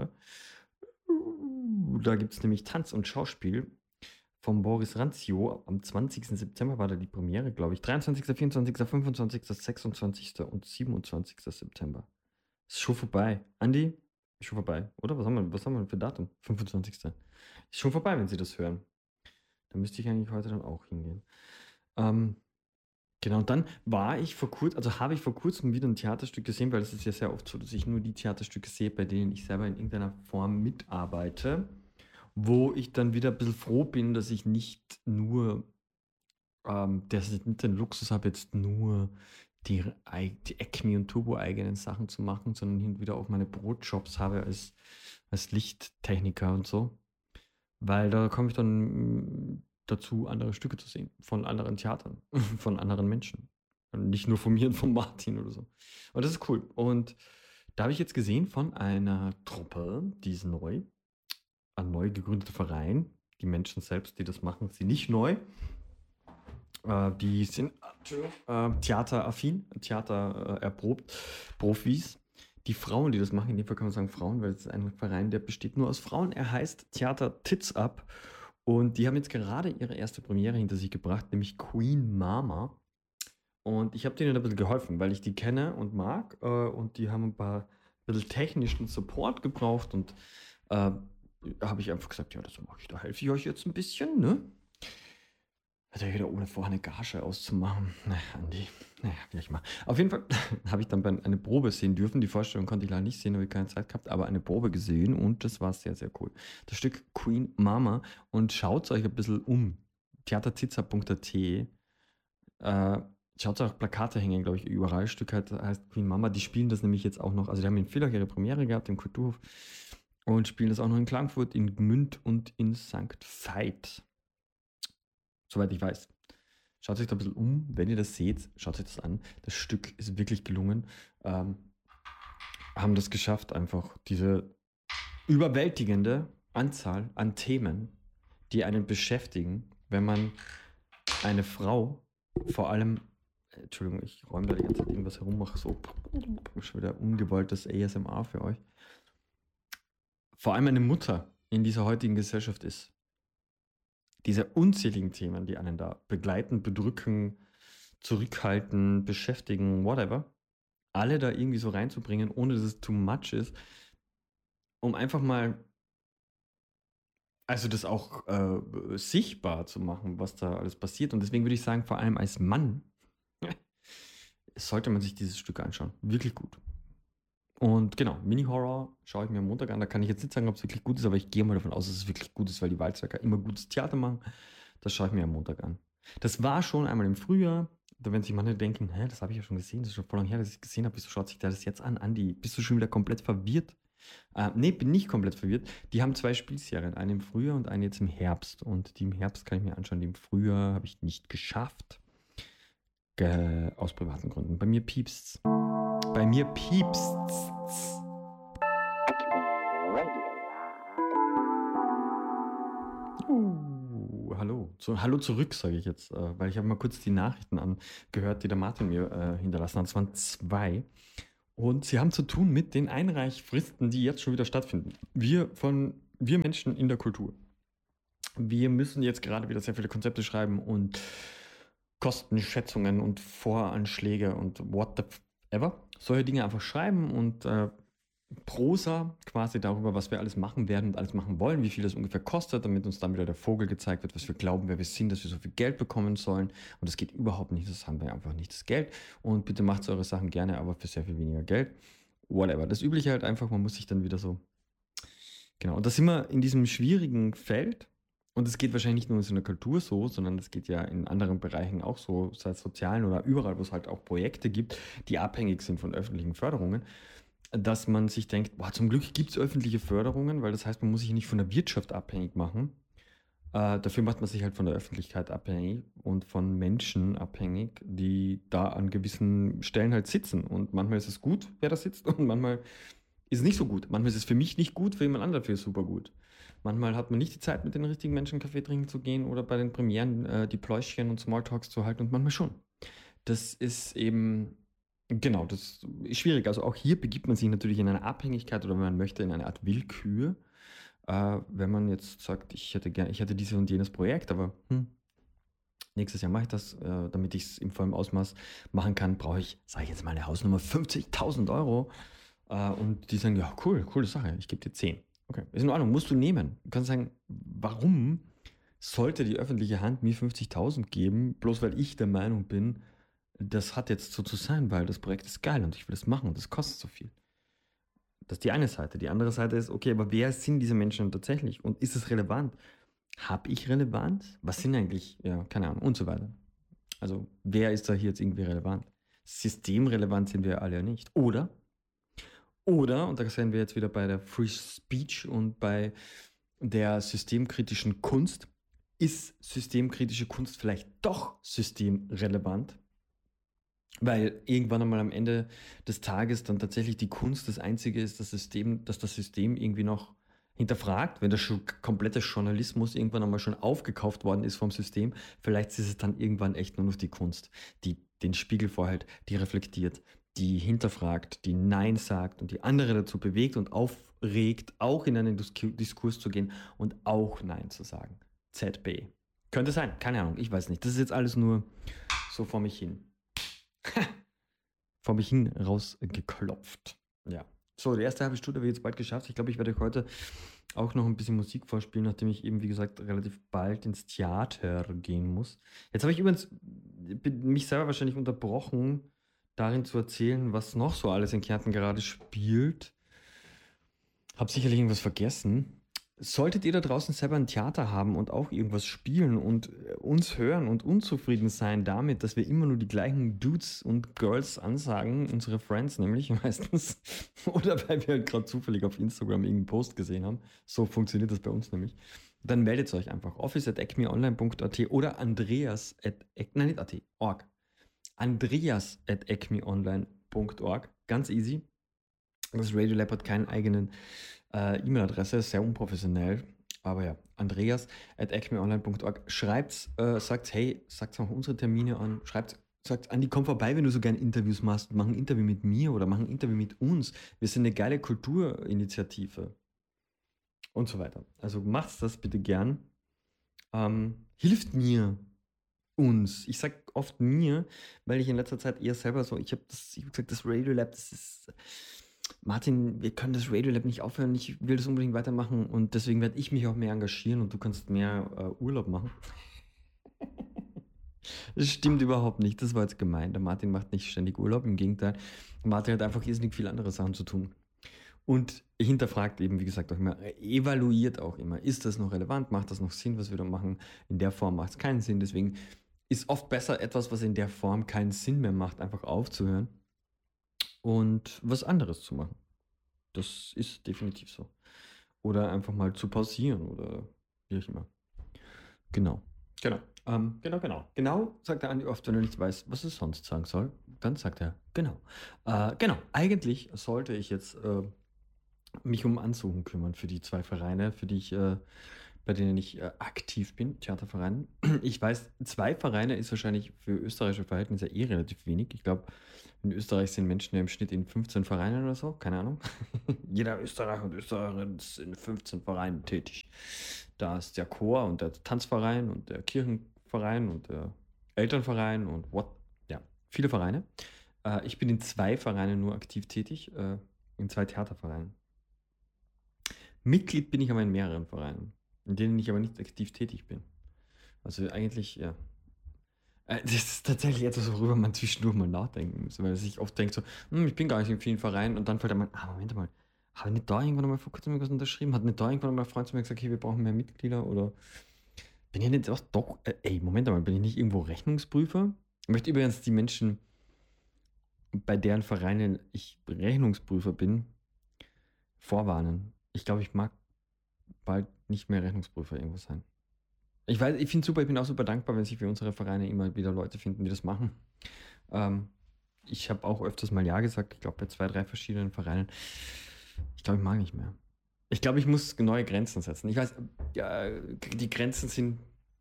Da gibt es nämlich Tanz und Schauspiel von Boris Ranzio. Am 20. September war da die Premiere, glaube ich. 23., 24., 25., 26. und 27. September. Ist schon vorbei. Andi, ist schon vorbei, oder? Was haben wir für Datum? 25. Ist schon vorbei, wenn Sie das hören. Da müsste ich eigentlich heute dann auch hingehen. Genau, und dann habe ich vor kurzem wieder ein Theaterstück gesehen, weil es ist ja sehr oft so, dass ich nur die Theaterstücke sehe, bei denen ich selber in irgendeiner Form mitarbeite, wo ich dann wieder ein bisschen froh bin, dass ich nicht nur, dass ich nicht den Luxus habe, jetzt nur die Acme und Turbo eigenen Sachen zu machen, sondern hin und wieder auch meine Brotjobs habe als Lichttechniker und so. Weil da komme ich dann dazu, andere Stücke zu sehen, von anderen Theatern, von anderen Menschen. Und nicht nur von mir und von Martin oder so. Und das ist cool. Und da habe ich jetzt gesehen von einer Truppe, die ist neu, ein neu gegründeter Verein. Die Menschen selbst, die das machen, sind nicht neu. Die sind theateraffin, Theater erprobt, Profis. Die Frauen, die das machen, in dem Fall kann man sagen Frauen, weil es ist ein Verein, der besteht nur aus Frauen. Er heißt Theater Tits Up. Und die haben jetzt gerade ihre erste Premiere hinter sich gebracht, nämlich Queen Mama. Und ich habe denen ein bisschen geholfen, weil ich die kenne und mag. Und die haben ein bisschen technischen Support gebraucht. Und habe ich einfach gesagt, ja, das mache ich, da helfe ich euch jetzt ein bisschen, ne? Hat ja wieder ohne vorher eine Gage auszumachen. Naja, Andi. Naja, vielleicht mal. Auf jeden Fall habe ich dann eine Probe sehen dürfen. Die Vorstellung konnte ich leider nicht sehen, habe ich keine Zeit gehabt, aber eine Probe gesehen und das war sehr, sehr cool. Das Stück Queen Mama und schaut euch ein bisschen um. theaterzitzer.at schaut euch auch Plakate hängen, glaube ich, überall. Das Stück heißt Queen Mama. Die spielen das nämlich jetzt auch noch, also die haben in Villach ihre Premiere gehabt, im Kulturhof und spielen das auch noch in Klagenfurt, in Gmünd und in St. Veit. Soweit ich weiß. Schaut euch da ein bisschen um, wenn ihr das seht, schaut euch das an. Das Stück ist wirklich gelungen. Haben das geschafft, einfach diese überwältigende Anzahl an Themen, die einen beschäftigen, wenn man eine Frau, vor allem, Entschuldigung, ich räume da die ganze Zeit irgendwas herum, mache so schon wieder ungewolltes ASMR für euch. Vor allem eine Mutter in dieser heutigen Gesellschaft ist. Diese unzähligen Themen, die einen da begleiten, bedrücken, zurückhalten, beschäftigen, whatever, alle da irgendwie so reinzubringen, ohne dass es too much ist, um einfach mal, also das auch sichtbar zu machen, was da alles passiert. Und deswegen würde ich sagen, vor allem als Mann, sollte man sich dieses Stück anschauen. Wirklich gut. Und genau, Mini-Horror schaue ich mir am Montag an. Da kann ich jetzt nicht sagen, ob es wirklich gut ist, aber ich gehe mal davon aus, dass es wirklich gut ist, weil die Walzwerker immer gutes Theater machen. Das schaue ich mir am Montag an. Das war schon einmal im Frühjahr. Da werden sich manche denken, hä, das habe ich ja schon gesehen, das ist schon voll lang her, dass ich es gesehen habe. Wieso schaut sich das jetzt an? Andi, bist du schon wieder komplett verwirrt? Nee, bin nicht komplett verwirrt. Die haben 2 Spielserien, eine im Frühjahr und eine jetzt im Herbst. Und die im Herbst kann ich mir anschauen. Die im Frühjahr habe ich nicht geschafft. Aus privaten Gründen. Bei mir piepst's. Bei mir piepst's. Hallo. Hallo zurück, sage ich jetzt, weil ich habe mal kurz die Nachrichten angehört, die der Martin mir hinterlassen hat. Es waren 2. Und sie haben zu tun mit den Einreichfristen, die jetzt schon wieder stattfinden. Wir Menschen in der Kultur. Wir müssen jetzt gerade wieder sehr viele Konzepte schreiben und Kostenschätzungen und Voranschläge und whatever. Solche Dinge einfach schreiben und Prosa quasi darüber, was wir alles machen werden und alles machen wollen, wie viel das ungefähr kostet, damit uns dann wieder der Vogel gezeigt wird, was wir glauben, wer wir sind, dass wir so viel Geld bekommen sollen. Und das geht überhaupt nicht, das haben wir einfach nicht, das Geld. Und bitte macht eure Sachen gerne, aber für sehr viel weniger Geld. Whatever. Das Übliche halt einfach, man muss sich dann wieder so... Genau, und da sind wir in diesem schwierigen Feld. Und es geht wahrscheinlich nicht nur in der Kultur so, sondern es geht ja in anderen Bereichen auch so, sei es sozialen oder überall, wo es halt auch Projekte gibt, die abhängig sind von öffentlichen Förderungen, dass man sich denkt, boah, zum Glück gibt es öffentliche Förderungen, weil das heißt, man muss sich nicht von der Wirtschaft abhängig machen. Dafür macht man sich halt von der Öffentlichkeit abhängig und von Menschen abhängig, die da an gewissen Stellen halt sitzen. Und manchmal ist es gut, wer da sitzt, und manchmal ist es nicht so gut. Manchmal ist es für mich nicht gut, für jemand anderen für super gut. Manchmal hat man nicht die Zeit, mit den richtigen Menschen Kaffee trinken zu gehen oder bei den Premieren die Pläuschchen und Smalltalks zu halten, und manchmal schon. Das ist eben, genau, das ist schwierig. Also auch hier begibt man sich natürlich in eine Abhängigkeit oder, wenn man möchte, in eine Art Willkür. Wenn man jetzt sagt, ich hätte dieses und jenes Projekt, aber nächstes Jahr mache ich das, damit ich es im vollen Ausmaß machen kann, brauche ich, sage ich jetzt mal, eine Hausnummer 50.000 Euro. Und die sagen, ja, cool, coole Sache, ich gebe dir 10. Okay, ist in Ordnung, musst du nehmen. Du kannst sagen, warum sollte die öffentliche Hand mir 50.000 geben, bloß weil ich der Meinung bin, das hat jetzt so zu sein, weil das Projekt ist geil und ich will das machen und das kostet so viel. Das ist die eine Seite. Die andere Seite ist, okay, aber wer sind diese Menschen tatsächlich? Und ist es relevant? Habe ich Relevanz? Was sind eigentlich, ja, keine Ahnung, und so weiter. Also, wer ist da hier jetzt irgendwie relevant? Systemrelevant sind wir alle ja nicht. Oder, und da sind wir jetzt wieder bei der Free Speech und bei der systemkritischen Kunst, ist systemkritische Kunst vielleicht doch systemrelevant? Weil irgendwann einmal am Ende des Tages dann tatsächlich die Kunst das Einzige ist, dass das System irgendwie noch hinterfragt, wenn der komplette Journalismus irgendwann einmal schon aufgekauft worden ist vom System. Vielleicht ist es dann irgendwann echt nur noch die Kunst, die den Spiegel vorhält, die reflektiert, die hinterfragt, die Nein sagt und die andere dazu bewegt und aufregt, auch in einen Diskurs zu gehen und auch Nein zu sagen. ZB. Könnte sein, keine Ahnung, ich weiß nicht. Das ist jetzt alles nur so vor mich hin. Vor mich hin rausgeklopft. Ja. So, die erste halbe Stunde habe ich jetzt bald geschafft. Ich glaube, ich werde heute auch noch ein bisschen Musik vorspielen, nachdem ich eben, wie gesagt, relativ bald ins Theater gehen muss. Jetzt habe ich übrigens mich selber wahrscheinlich unterbrochen, darin zu erzählen, was noch so alles in Kärnten gerade spielt. Habe sicherlich irgendwas vergessen. Solltet ihr da draußen selber ein Theater haben und auch irgendwas spielen und uns hören und unzufrieden sein damit, dass wir immer nur die gleichen Dudes und Girls ansagen, unsere Friends nämlich meistens, oder weil wir halt gerade zufällig auf Instagram irgendeinen Post gesehen haben, so funktioniert das bei uns nämlich, dann meldet euch einfach office@acmeonline.at oder nein, nicht at, org. Andreas@acmeonline.org, ganz easy. Das Radiolab hat keinen eigenen E-Mail-Adresse, ist sehr unprofessionell. Aber ja, andreas@acmeonline.org. Schreibt's, sagt, hey, sagt auch unsere Termine an. Sagt, Andi, komm vorbei, wenn du so gerne Interviews machst. Mach ein Interview mit mir oder mach ein Interview mit uns. Wir sind eine geile Kulturinitiative. Und so weiter. Also macht's das bitte gern. Hilft mir, uns. Ich sag oft mir, weil ich in letzter Zeit eher selber so, ich habe gesagt, das Radiolab, das ist. Martin, wir können das Radiolab nicht aufhören, ich will das unbedingt weitermachen und deswegen werde ich mich auch mehr engagieren und du kannst mehr Urlaub machen. Das stimmt überhaupt nicht, das war jetzt gemein. Der Martin macht nicht ständig Urlaub, im Gegenteil. Martin hat einfach irrsinnig viele andere Sachen zu tun. Und hinterfragt eben, wie gesagt, auch immer, evaluiert auch immer, ist das noch relevant, macht das noch Sinn, was wir da machen? In der Form macht es keinen Sinn, deswegen ist oft besser, etwas, was in der Form keinen Sinn mehr macht, einfach aufzuhören und was anderes zu machen. Das ist definitiv so. Oder einfach mal zu pausieren oder wie auch immer. Genau. Genau. Genau. Genau, sagt der Andi oft, wenn er nicht weiß, was er sonst sagen soll. Dann sagt er, genau. Genau. Eigentlich sollte ich jetzt mich um Ansuchen kümmern für die zwei Vereine, bei denen ich aktiv bin, Theatervereine. Ich weiß, zwei Vereine ist wahrscheinlich für österreichische Verhältnisse eh relativ wenig. Ich glaube, in Österreich sind Menschen ja im Schnitt in 15 Vereinen oder so, keine Ahnung. Jeder Österreicher und Österreicherin ist in 15 Vereinen tätig. Da ist der Chor und der Tanzverein und der Kirchenverein und der Elternverein und ja, viele Vereine. Ich bin in zwei Vereinen nur aktiv tätig, in zwei Theatervereinen. Mitglied bin ich aber in mehreren Vereinen, in denen ich aber nicht aktiv tätig bin. Also eigentlich, ja. Das ist tatsächlich etwas, worüber man zwischendurch mal nachdenken muss, weil man sich oft denkt so, ich bin gar nicht in vielen Vereinen und dann fällt einem, Moment mal, habe ich nicht da irgendwann mal vor kurzem irgendwas unterschrieben? Hat nicht da irgendwann mal ein Freund zu mir gesagt, okay, wir brauchen mehr Mitglieder oder bin ich nicht doch, Moment mal, bin ich nicht irgendwo Rechnungsprüfer? Ich möchte übrigens die Menschen, bei deren Vereinen ich Rechnungsprüfer bin, vorwarnen. Ich glaube, ich mag bald nicht mehr Rechnungsprüfer irgendwo sein. Ich finde es super, ich bin auch super dankbar, wenn sich für unsere Vereine immer wieder Leute finden, die das machen. Ähm, Ich habe auch öfters mal Ja gesagt, ich glaube bei 2, 3 verschiedenen Vereinen. Ich glaube, ich mag nicht mehr. Ich glaube, ich muss neue Grenzen setzen. Ich weiß, ja, die Grenzen sind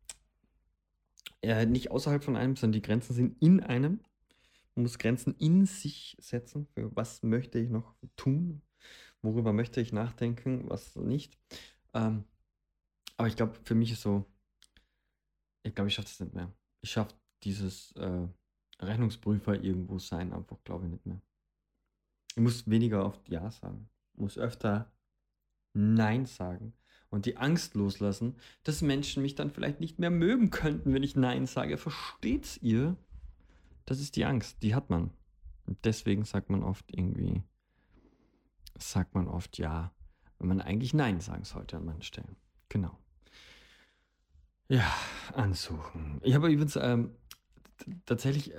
nicht außerhalb von einem, sondern die Grenzen sind in einem. Man muss Grenzen in sich setzen. Für was möchte ich noch tun? Worüber möchte ich nachdenken? Was nicht? Ähm, aber ich glaube, für mich ist so, ich glaube, ich schaffe das nicht mehr. Ich schaffe dieses Rechnungsprüfer irgendwo sein einfach, glaube ich, nicht mehr. Ich muss weniger oft Ja sagen. Muss öfter Nein sagen. Und die Angst loslassen, dass Menschen mich dann vielleicht nicht mehr mögen könnten, wenn ich Nein sage. Versteht's ihr? Das ist die Angst, die hat man. Und deswegen sagt man oft Ja, wenn man eigentlich Nein sagen sollte an manchen Stellen. Genau. Ja, ansuchen. Ich habe übrigens tatsächlich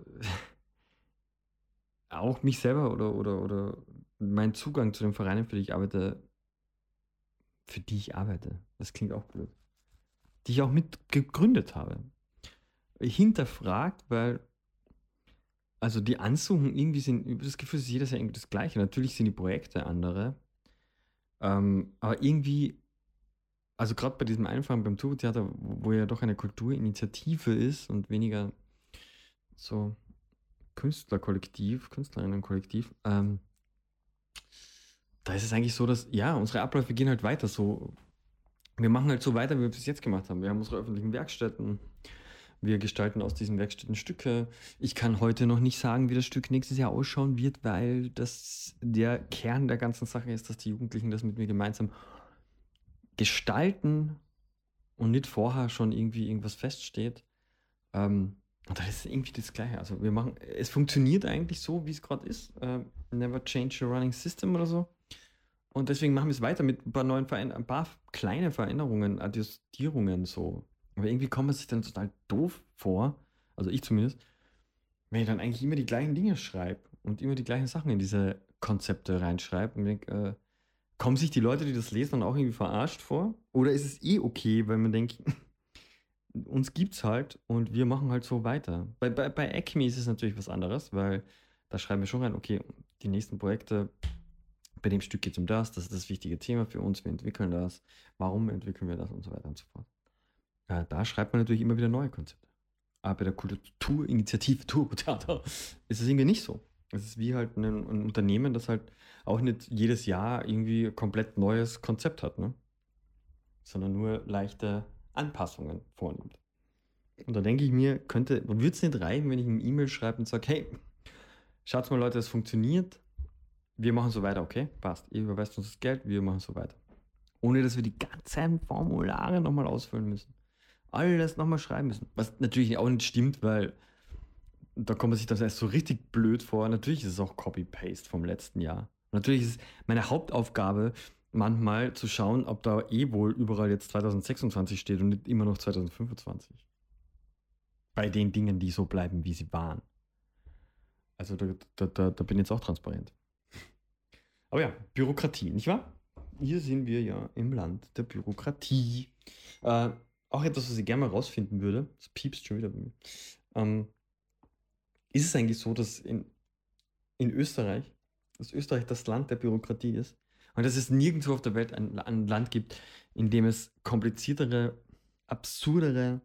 auch mich selber oder meinen Zugang zu den Vereinen, für die ich arbeite, das klingt auch blöd, die ich auch mit gegründet habe, hinterfragt, weil, also die Ansuchen irgendwie sind, über das Gefühl, ist jedes Jahr irgendwie das Gleiche. Natürlich sind die Projekte andere, aber irgendwie, also gerade bei diesem Einfachen beim Turbotheater, wo ja doch eine Kulturinitiative ist und weniger so Künstlerinnenkollektiv, da ist es eigentlich so, dass, ja, unsere Abläufe gehen halt weiter so. Wir machen halt so weiter, wie wir es bis jetzt gemacht haben. Wir haben unsere öffentlichen Werkstätten. Wir gestalten aus diesen Werkstätten Stücke. Ich kann heute noch nicht sagen, wie das Stück nächstes Jahr ausschauen wird, weil das der Kern der ganzen Sache ist, dass die Jugendlichen das mit mir gemeinsam gestalten und nicht vorher schon irgendwie irgendwas feststeht. Und das ist irgendwie das Gleiche. Also es funktioniert eigentlich so, wie es gerade ist. Never change your running system oder so. Und deswegen machen wir es weiter mit ein paar neuen ein paar kleine Veränderungen, Adjustierungen so. Aber irgendwie kommt man sich dann total doof vor, also ich zumindest, wenn ich dann eigentlich immer die gleichen Dinge schreibe und immer die gleichen Sachen in diese Konzepte reinschreibe und denke, kommen sich die Leute, die das lesen, dann auch irgendwie verarscht vor? Oder ist es eh okay, weil man denkt, uns gibt's halt und wir machen halt so weiter. Bei Acme ist es natürlich was anderes, weil da schreiben wir schon rein, okay, die nächsten Projekte, bei dem Stück geht es um das ist das wichtige Thema für uns, wir entwickeln das, warum entwickeln wir das und so weiter und so fort. Da schreibt man natürlich immer wieder neue Konzepte. Aber bei der Kulturinitiative Turbotheater ist es irgendwie nicht so. Es ist wie halt ein Unternehmen, das halt auch nicht jedes Jahr irgendwie komplett neues Konzept hat, ne? Sondern nur leichte Anpassungen vornimmt. Und da denke ich mir, würde es nicht reichen, wenn ich eine E-Mail schreibe und sage, hey, schaut mal Leute, das funktioniert, wir machen so weiter, okay? Passt. Ihr überweist uns das Geld, wir machen so weiter. Ohne dass wir die ganzen Formulare nochmal ausfüllen müssen. Alles nochmal schreiben müssen. Was natürlich auch nicht stimmt, weil da kommt man sich das erst so richtig blöd vor. Natürlich ist es auch Copy-Paste vom letzten Jahr. Natürlich ist es meine Hauptaufgabe, manchmal zu schauen, ob da eh wohl überall jetzt 2026 steht und nicht immer noch 2025. Bei den Dingen, die so bleiben, wie sie waren. Also da bin ich jetzt auch transparent. Aber ja, Bürokratie, nicht wahr? Hier sind wir ja im Land der Bürokratie. Äh, Auch etwas, was ich gerne mal rausfinden würde, das piepst schon wieder bei mir. Ähm, Ist es eigentlich so, dass in Österreich, das Land der Bürokratie ist und dass es nirgendwo auf der Welt ein Land gibt, in dem es kompliziertere, absurdere,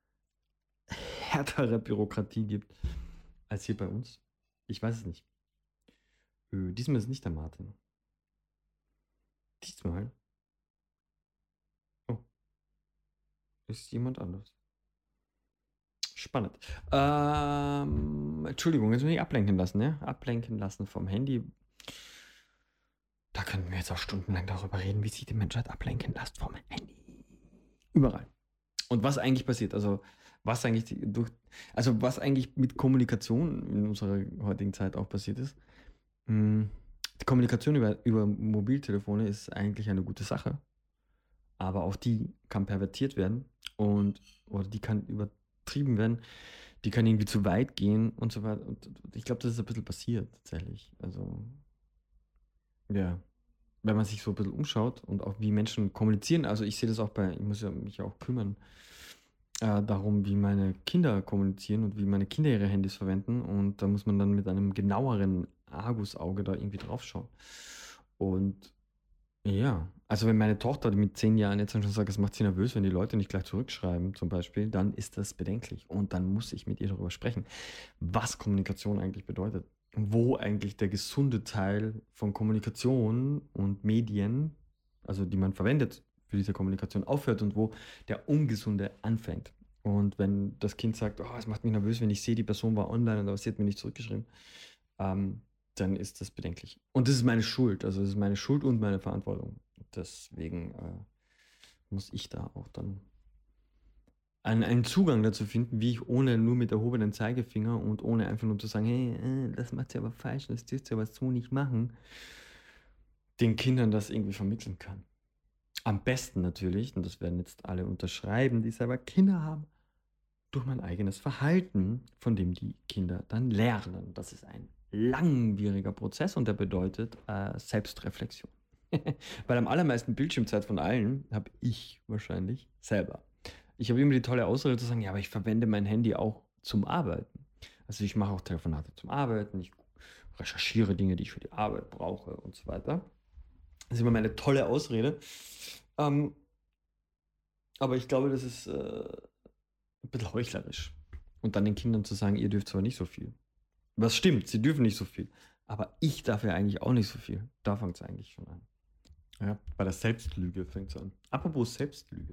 härtere Bürokratie gibt als hier bei uns? Ich weiß es nicht. Diesmal ist es nicht der Martin. Diesmal, oh, ist jemand anders. Spannend. Entschuldigung, jetzt muss ich ablenken lassen, ne? Ablenken lassen vom Handy. Da könnten wir jetzt auch stundenlang darüber reden, wie sich die Menschheit ablenken lässt vom Handy. Überall. Und was eigentlich passiert, was eigentlich mit Kommunikation in unserer heutigen Zeit auch passiert ist. Die Kommunikation über Mobiltelefone ist eigentlich eine gute Sache, aber auch die kann pervertiert werden oder die kann übertrieben werden, die kann irgendwie zu weit gehen und so weiter. Und ich glaube, das ist ein bisschen passiert tatsächlich. Also, ja, wenn man sich so ein bisschen umschaut und auch wie Menschen kommunizieren, also ich sehe das auch ich muss ja mich auch kümmern darum, wie meine Kinder kommunizieren und wie meine Kinder ihre Handys verwenden. Und da muss man dann mit einem genaueren Argusauge da irgendwie drauf schauen. Und ja, also wenn meine Tochter mit 10 Jahren jetzt schon sagt, es macht sie nervös, wenn die Leute nicht gleich zurückschreiben, zum Beispiel, dann ist das bedenklich. Und dann muss ich mit ihr darüber sprechen, was Kommunikation eigentlich bedeutet. Wo eigentlich der gesunde Teil von Kommunikation und Medien, also die man verwendet für diese Kommunikation, aufhört und wo der ungesunde anfängt. Und wenn das Kind sagt, oh, es macht mich nervös, wenn ich sehe, die Person war online, aber sie hat mir nicht zurückgeschrieben, ähm, dann ist das bedenklich. Und das ist meine Schuld. Also das ist meine Schuld und meine Verantwortung. Deswegen muss ich da auch dann einen Zugang dazu finden, wie ich ohne nur mit erhobenen Zeigefinger und ohne einfach nur zu sagen, hey, das macht ihr aber falsch, das dürft ihr aber so nicht machen, den Kindern das irgendwie vermitteln kann. Am besten natürlich, und das werden jetzt alle unterschreiben, die selber Kinder haben, durch mein eigenes Verhalten, von dem die Kinder dann lernen. Das ist ein langwieriger Prozess und der bedeutet Selbstreflexion. Weil am allermeisten Bildschirmzeit von allen habe ich wahrscheinlich selber. Ich habe immer die tolle Ausrede zu sagen, ja, aber ich verwende mein Handy auch zum Arbeiten. Also ich mache auch Telefonate zum Arbeiten, ich recherchiere Dinge, die ich für die Arbeit brauche und so weiter. Das ist immer meine tolle Ausrede. Ähm, aber ich glaube, das ist ein bisschen heuchlerisch. Und dann den Kindern zu sagen, ihr dürft zwar nicht so viel. Was stimmt, sie dürfen nicht so viel. Aber ich darf ja eigentlich auch nicht so viel. Da fängt es eigentlich schon an. Ja, bei der Selbstlüge fängt es an. Apropos Selbstlüge.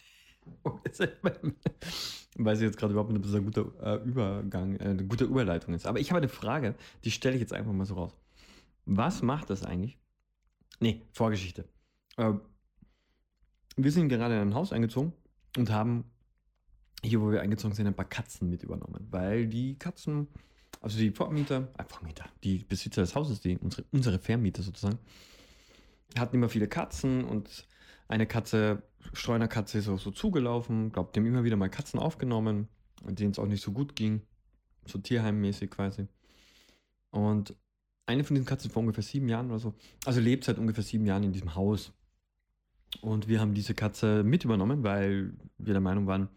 Weiß ich jetzt gerade überhaupt nicht, ob das ein guter Übergang, eine gute Überleitung ist. Aber ich habe eine Frage, die stelle ich jetzt einfach mal so raus. Was macht das eigentlich? Nee, Vorgeschichte. Äh, Wir sind gerade in ein Haus eingezogen und haben hier, wo wir eingezogen sind, ein paar Katzen mit übernommen. Weil die Katzen, also die Vormieter, die Besitzer des Hauses, unsere Vermieter sozusagen, hatten immer viele Katzen und eine Katze, Streunerkatze, ist auch so zugelaufen. Glaubt, die haben immer wieder mal Katzen aufgenommen, denen es auch nicht so gut ging. So tierheimmäßig quasi. Und eine von diesen Katzen vor ungefähr 7 Jahren oder so, also lebt seit ungefähr 7 Jahren in diesem Haus. Und wir haben diese Katze mit übernommen, weil wir der Meinung waren,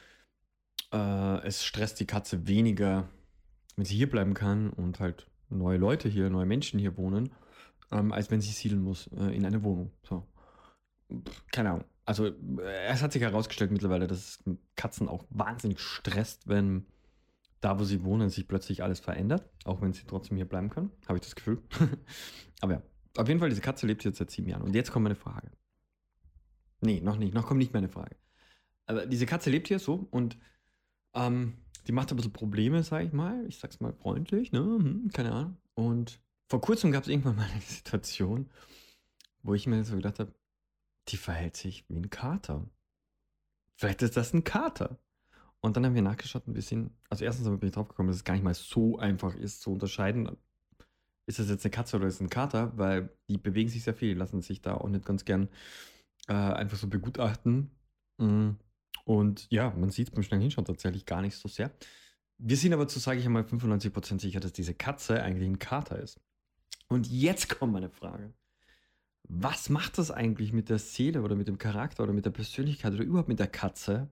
es stresst die Katze weniger, wenn sie hier bleiben kann und halt neue Leute hier, neue Menschen hier wohnen, als wenn sie siedeln muss in eine Wohnung. So. Keine Ahnung. Also es hat sich herausgestellt mittlerweile, dass Katzen auch wahnsinnig stresst, wenn da, wo sie wohnen, sich plötzlich alles verändert, auch wenn sie trotzdem hier bleiben können, habe ich das Gefühl. Aber ja, auf jeden Fall, diese Katze lebt jetzt seit 7 Jahren. Und jetzt kommt meine Frage. Nee, noch nicht, noch kommt nicht meine Frage. Aber diese Katze lebt hier so und ähm, die macht aber so Probleme, sag ich mal. Ich sag's mal freundlich, ne? Keine Ahnung. Und vor kurzem gab es irgendwann mal eine Situation, wo ich mir so gedacht habe, die verhält sich wie ein Kater. Vielleicht ist das ein Kater. Und dann haben wir nachgeschaut ein bisschen. Also erstens bin ich drauf gekommen, dass es gar nicht mal so einfach ist zu unterscheiden, ist das jetzt eine Katze oder ist es ein Kater, weil die bewegen sich sehr viel, die lassen sich da auch nicht ganz gern einfach so begutachten. Mm. Und ja, man sieht beim schnellen Hinschauen tatsächlich gar nicht so sehr. Wir sind aber zu, sage ich einmal, 95% sicher, dass diese Katze eigentlich ein Kater ist. Und jetzt kommt meine Frage. Was macht das eigentlich mit der Seele oder mit dem Charakter oder mit der Persönlichkeit oder überhaupt mit der Katze,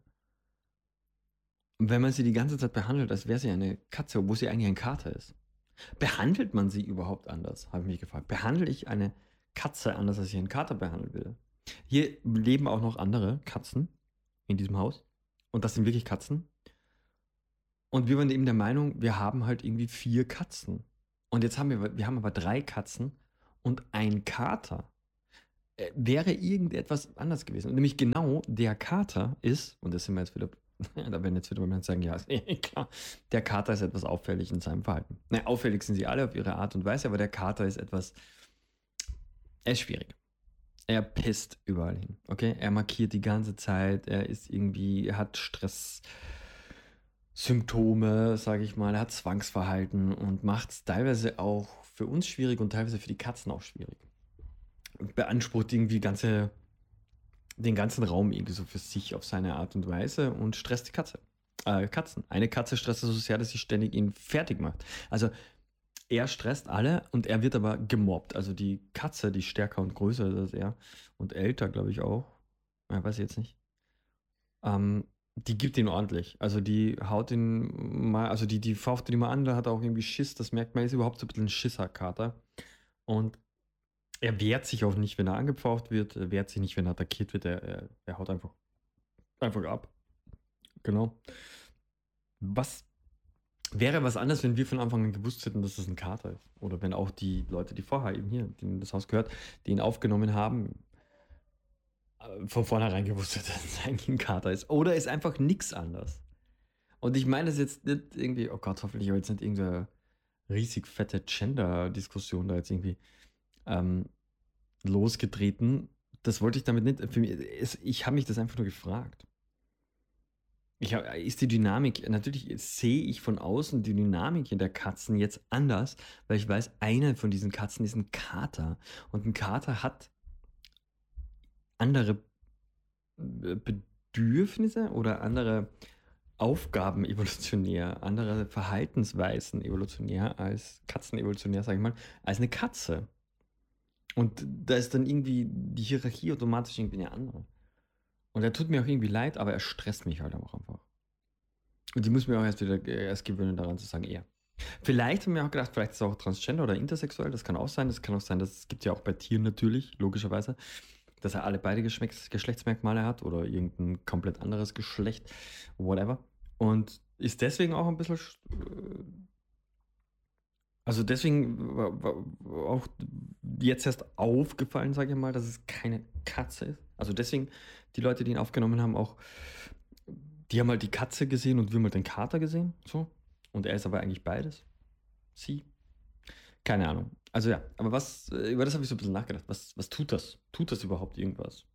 wenn man sie die ganze Zeit behandelt, als wäre sie eine Katze, obwohl sie eigentlich ein Kater ist? Behandelt man sie überhaupt anders, habe ich mich gefragt. Behandle ich eine Katze anders, als ich einen Kater behandeln würde? Hier leben auch noch andere Katzen in diesem Haus. Und das sind wirklich Katzen. Und wir waren eben der Meinung, wir haben halt irgendwie 4 Katzen. Und jetzt haben wir haben aber 3 Katzen und ein Kater. Wäre irgendetwas anders gewesen. Und nämlich genau der Kater ist, und das sind wir jetzt wieder, da werden jetzt wieder Menschen sagen, ja, ist klar, der Kater ist etwas auffällig in seinem Verhalten. Na, auffällig sind sie alle auf ihre Art und Weise, aber der Kater ist etwas, er ist schwierig. Er pisst überall hin, okay? Er markiert die ganze Zeit, er ist irgendwie, er hat Stresssymptome, sage ich mal, er hat Zwangsverhalten und macht es teilweise auch für uns schwierig und teilweise für die Katzen auch schwierig. Beansprucht irgendwie den ganzen Raum irgendwie so für sich auf seine Art und Weise und stresst die Katzen. Eine Katze stresst er so sehr, dass sie ständig ihn fertig macht. Also er stresst alle und er wird aber gemobbt. Also die Katze, die stärker und größer ist als er und älter, glaube ich auch. Ja, weiß ich jetzt nicht. Ähm, Die gibt ihn ordentlich. Also die haut ihn mal, also die faucht ihn mal an, da hat er auch irgendwie Schiss. Das merkt man, er ist überhaupt so ein bisschen ein Schisserkater. Und er wehrt sich auch nicht, wenn er angepfaucht wird, er wehrt sich nicht, wenn er attackiert wird, er haut einfach ab. Genau. Was wäre was anderes, wenn wir von Anfang an gewusst hätten, dass es ein Kater ist? Oder wenn auch die Leute, die vorher eben hier, denen das Haus gehört, die ihn aufgenommen haben, von vornherein gewusst hätten, dass es eigentlich ein Kater ist. Oder ist einfach nichts anders. Und ich meine das jetzt nicht irgendwie, oh Gott, hoffentlich aber jetzt nicht irgendeine riesig fette Gender-Diskussion da jetzt irgendwie ähm, losgetreten. Das wollte ich damit nicht. Ich habe mich das einfach nur gefragt. Ist die Dynamik, natürlich sehe ich von außen die Dynamik in der Katzen jetzt anders, weil ich weiß, eine von diesen Katzen ist ein Kater. Und ein Kater hat andere Bedürfnisse oder andere Aufgaben evolutionär, andere Verhaltensweisen evolutionär als Katzen evolutionär, sage ich mal, als eine Katze. Und da ist dann irgendwie die Hierarchie automatisch irgendwie eine andere. Und er tut mir auch irgendwie leid, aber er stresst mich halt auch einfach. Und die muss mir auch erst gewöhnen, daran zu sagen, er. Vielleicht haben wir auch gedacht, vielleicht ist er auch transgender oder intersexuell, das kann auch sein. Das kann auch sein, das gibt ja auch bei Tieren natürlich, logischerweise, dass er alle beide Geschlechtsmerkmale hat oder irgendein komplett anderes Geschlecht, whatever. Und ist deswegen auch ein bisschen, also deswegen auch jetzt erst aufgefallen, sage ich mal, dass es keine Katze ist. Also deswegen, die Leute, die ihn aufgenommen haben, auch, die haben halt die Katze gesehen und wir haben halt den Kater gesehen, so. Und er ist aber eigentlich beides. Sie. Keine Ahnung. Also ja, aber über das habe ich so ein bisschen nachgedacht. Was tut das? Tut das überhaupt irgendwas?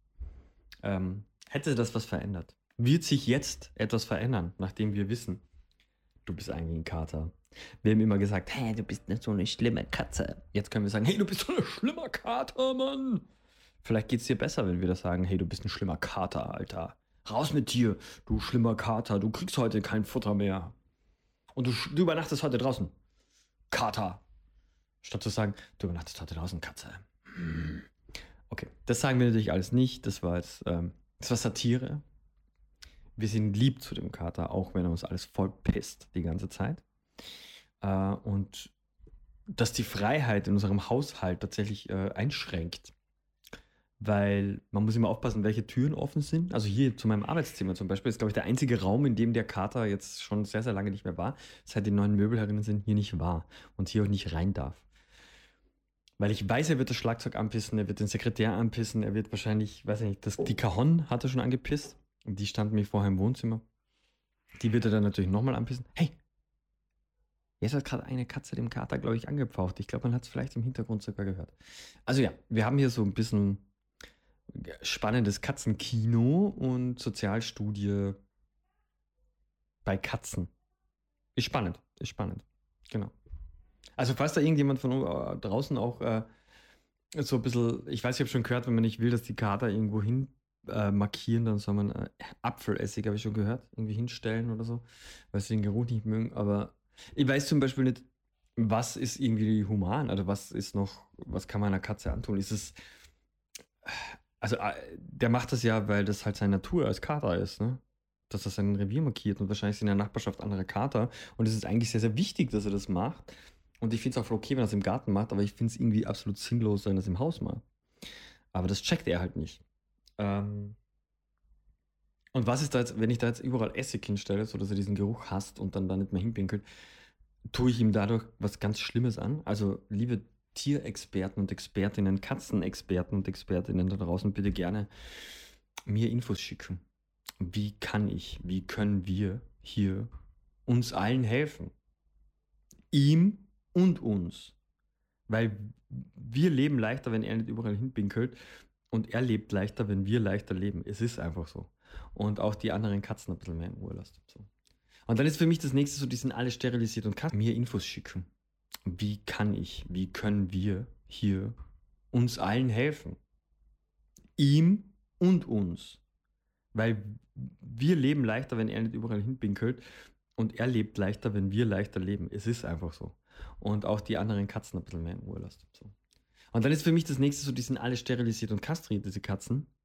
Hätte das was verändert? Wird sich jetzt etwas verändern, nachdem wir wissen, du bist eigentlich ein Kater? Wir haben immer gesagt, hey, du bist nicht so eine schlimme Katze. Jetzt können wir sagen, hey, du bist so ein schlimmer Kater, Mann. Vielleicht geht es dir besser, wenn wir das sagen, hey, du bist ein schlimmer Kater, Alter. Raus mit dir, du schlimmer Kater. Du kriegst heute kein Futter mehr. Und du übernachtest heute draußen. Kater. Statt zu sagen, du übernachtest heute draußen, Katze. Hm. Okay, das sagen wir natürlich alles nicht. Das war Satire. Wir sind lieb zu dem Kater, auch wenn er uns alles voll pisst die ganze Zeit. Und dass die Freiheit in unserem Haushalt tatsächlich einschränkt. Weil man muss immer aufpassen, welche Türen offen sind. Also hier zu meinem Arbeitszimmer zum Beispiel ist, glaube ich, der einzige Raum, in dem der Kater jetzt schon sehr, sehr lange nicht mehr war, seit die neuen Möbel herinnen sind, hier nicht war und hier auch nicht rein darf. Weil ich weiß, er wird das Schlagzeug anpissen, er wird den Sekretär anpissen, er wird wahrscheinlich, weiß ich nicht, die Cajon hat er schon angepisst. Und die stand nämlich vorher im Wohnzimmer. Die wird er dann natürlich nochmal anpissen. Hey, jetzt hat gerade eine Katze dem Kater, glaube ich, angepfaucht. Ich glaube, man hat es vielleicht im Hintergrund sogar gehört. Also ja, wir haben hier so ein bisschen spannendes Katzenkino und Sozialstudie bei Katzen. Ist spannend, ist spannend. Genau. Also falls da irgendjemand von draußen auch so ein bisschen, ich weiß, ich habe schon gehört, wenn man nicht will, dass die Kater irgendwo hin markieren, dann soll man Apfelessig, habe ich schon gehört, irgendwie hinstellen oder so, weil sie den Geruch nicht mögen. Aber ich weiß zum Beispiel nicht, was ist irgendwie human? Also was kann man einer Katze antun? Also der macht das ja, weil das halt seine Natur als Kater ist, ne? Dass er sein Revier markiert und wahrscheinlich sind in der Nachbarschaft andere Kater. Und es ist eigentlich sehr, sehr wichtig, dass er das macht. Und ich finde es auch voll okay, wenn er es im Garten macht, aber ich finde es irgendwie absolut sinnlos, wenn er es im Haus macht. Aber das checkt er halt nicht. Ähm, und was ist da jetzt, wenn ich da jetzt überall Essig hinstelle, sodass er diesen Geruch hasst und dann da nicht mehr hinpinkelt, tue ich ihm dadurch was ganz Schlimmes an? Also, liebe Tierexperten und Expertinnen, Katzenexperten und Expertinnen da draußen, bitte gerne mir Infos schicken. Wie können wir hier uns allen helfen? Ihm und uns. Weil wir leben leichter, wenn er nicht überall hinpinkelt und er lebt leichter, wenn wir leichter leben. Es ist einfach so. Und auch die anderen Katzen ein bisschen mehr in Ruhe lassen. So. Und dann ist für mich das nächste so, die sind alle sterilisiert und Katzen mir Infos schicken. Wie können wir hier uns allen helfen? Ihm und uns. Weil wir leben leichter, wenn er nicht überall hinpinkelt und er lebt leichter, wenn wir leichter leben. Es ist einfach so. Und auch die anderen Katzen ein bisschen mehr in Ruhe lassen. So. Und dann ist für mich das nächste so, die sind alle sterilisiert und kastriert, diese Katzen.